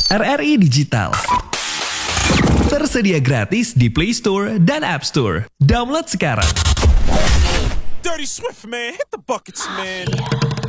RRI Digital. Tersedia gratis di Play Store dan App Store. Download sekarang. Dirty Swift, man. Hit the buckets, man.